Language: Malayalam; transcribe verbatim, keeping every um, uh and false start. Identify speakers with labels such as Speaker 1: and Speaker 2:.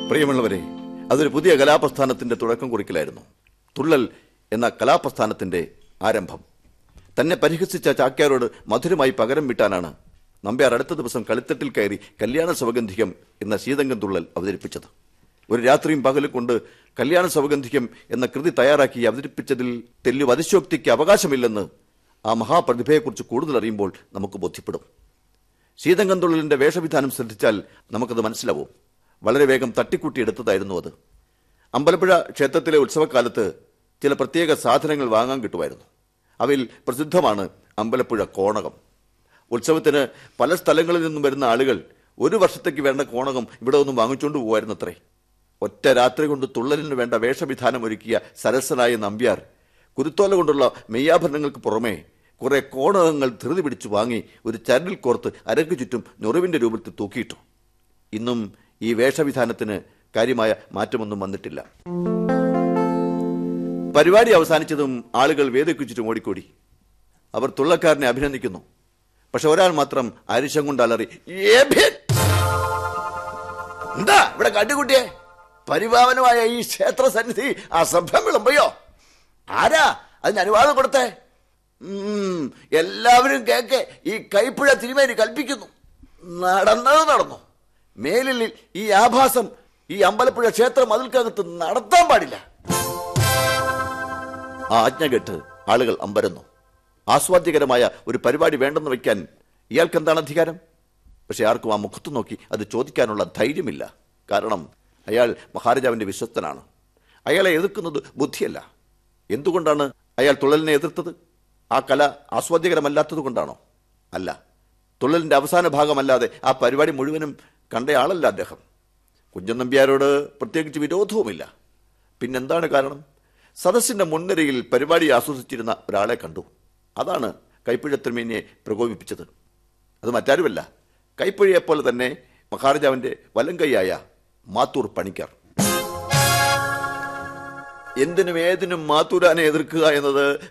Speaker 1: പ്രിയമുള്ളവരെ, അതൊരു പുതിയ കലാപ്രസ്ഥാനത്തിന്റെ തുടക്കം കുറിക്കലായിരുന്നു. തുള്ളൽ എന്ന കലാപ്രസ്ഥാനത്തിന്റെ ആരംഭം. തന്നെ പരിഹസിച്ച ചാക്യാരോട് മധുരമായി പകരം വീട്ടാനാണ് നമ്പ്യാർ അടുത്ത ദിവസം കളിത്തട്ടിൽ കയറി കല്യാണ സൗഗന്ധികം എന്ന ശീതങ്കം തുള്ളൽ അവതരിപ്പിച്ചത്. ഒരു രാത്രിയും പകലും കൊണ്ട് കല്യാണ സൗഗന്ധികം എന്ന കൃതി തയ്യാറാക്കി അവതരിപ്പിച്ചതിൽ തെല്ലു അതിശോക്തിക്ക് അവകാശമില്ലെന്ന് ആ മഹാപ്രതിഭയെക്കുറിച്ച് കൂടുതൽ അറിയുമ്പോൾ നമുക്ക് ബോധ്യപ്പെടും. ശീതങ്കം തുള്ളലിന്റെ വേഷവിധാനം ശ്രദ്ധിച്ചാൽ നമുക്കത് മനസ്സിലാവും. വളരെ വേഗം തട്ടിക്കൂട്ടിയെടുത്തതായിരുന്നു അത്. അമ്പലപ്പുഴ ക്ഷേത്രത്തിലെ ഉത്സവകാലത്ത് ചില പ്രത്യേക സാധനങ്ങൾ വാങ്ങാൻ കിട്ടുമായിരുന്നു. അവയിൽ പ്രസിദ്ധമാണ് അമ്പലപ്പുഴ കോണകം. ഉത്സവത്തിന് പല സ്ഥലങ്ങളിൽ നിന്നും വരുന്ന ആളുകൾ ഒരു വർഷത്തേക്ക് വേണ്ട കോണകം ഇവിടെ ഒന്നും വാങ്ങിച്ചുകൊണ്ട് പോകുമായിരുന്നത്രേ. ഒറ്റ രാത്രി കൊണ്ട് തുള്ളലിന് വേണ്ട വേഷവിധാനം ഒരുക്കിയ സരസനായ നമ്പ്യാർ കുരുത്തോല കൊണ്ടുള്ള മെയ്യാഭരണങ്ങൾക്ക് പുറമെ കുറെ കോണകങ്ങൾ ധൃതി പിടിച്ചു വാങ്ങി ഒരു ചരടിൽ കോർത്ത് അരക്ക് ചുറ്റും ഞൊറിവിന്റെ രൂപത്തിൽ തൂക്കിയിട്ടു. ഇന്നും ഈ വേഷവിധാനത്തിന് കാര്യമായ മാറ്റമൊന്നും വന്നിട്ടില്ല. പരിപാടി അവസാനിച്ചതും ആളുകൾ വേദിക്കു ചുറ്റും ഓടിക്കൂടി. അവർ തുള്ളക്കാരനെ അഭിനന്ദിക്കുന്നു. പക്ഷെ ഒരാൾ മാത്രം അരിശം കൊണ്ട് അലറി, എന്താ ഇവിടെ കാട്ടിക്കുട്ടിയെ? പരിപാവനമായ ഈ ക്ഷേത്ര സന്നിധി അസഭ്യം വിളമ്പയോ? ആരാ അതിന് അനുവാദം കൊടുത്തേ? എല്ലാവരും കേക്കെ ഈ കൈപ്പുഴ തിരുമേനി കൽപ്പിക്കുന്നു. നടന്നത് നടന്നു. മേലിൽ ഈ ആഭാസം ഈ അമ്പലപ്പുഴ ക്ഷേത്ര മതിൽക്കകത്ത് നടത്താൻ പാടില്ല. ആ ആജ്ഞ കേട്ട് ആളുകൾ അമ്പരന്നു. ആസ്വാദ്യകരമായ ഒരു പരിപാടി വേണ്ടെന്ന് വയ്ക്കാൻ ഇയാൾക്ക് എന്താണ് അധികാരം? പക്ഷെ ആർക്കും ആ മുഖത്ത് നോക്കി അത് ചോദിക്കാനുള്ള ധൈര്യമില്ല. കാരണം അയാൾ മഹാരാജാവിന്റെ വിശ്വസ്തനാണ്. അയാളെ എതിർക്കുന്നത് ബുദ്ധിയല്ല. എന്തുകൊണ്ടാണ് അയാൾ തുള്ളലിനെ എതിർത്തത്? ആ കല ആസ്വാദ്യകരമല്ലാത്തത് കൊണ്ടാണോ? അല്ല. തുള്ളലിന്റെ അവസാന ഭാഗമല്ലാതെ ആ പരിപാടി മുഴുവനും കണ്ടയാളല്ല അദ്ദേഹം. കുഞ്ചൻ നമ്പ്യാരോട് പ്രത്യേകിച്ച് വിരോധവുമില്ല. പിന്നെന്താണ് കാരണം? സദസ്സിന്റെ മുൻനിരയിൽ പരിപാടി ആസ്വദിച്ചിരുന്ന ഒരാളെ കണ്ടു. അതാണ് കൈപ്പുഴ തിരുമേനിയെ പ്രകോപിപ്പിച്ചത്. അത് മറ്റാരുമല്ല, കൈപ്പുഴയെപ്പോലെ തന്നെ മഹാരാജാവിന്റെ വലങ്കൈയായ മാത്തൂർ പണിക്കർ. എന്തിനും ഏതിനും മാത്തൂരാനെ എതിർക്കുക എന്നത്